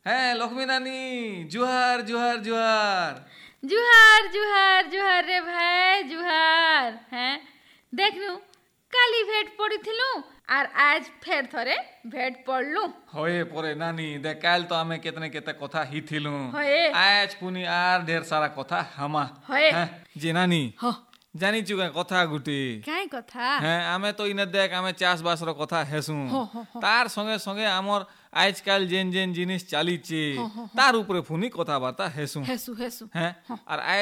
হ্যাঁ লক্ষ্মী নানি জুহার জুহার জুহার। जुहार जुहार जुहार रे भाई जुहार। हैं देखनु काली भेट पड़ी थिलु और आज फेर थरे भेट पड़लु। হয়ে পরে নানি দেখ কাল তো আমি কেতনে কেতে কথা হিথিলু হয়ে। আজ পুনি আর ঢের সারা কথা হামা হয়ে। যে নানি हो জানিছু কা কথা গুটি काई कथा হ্যাঁ আমি তো ইনে দেখ আমি চাষবাসর কথা হেসু তার সঙ্গে সঙ্গে আমার আজকাল যেন যেন জিনিস চালিছে তার উপরে ফুনি কথাবার্তা হেসু हेसु हेसु হ্যাঁ আর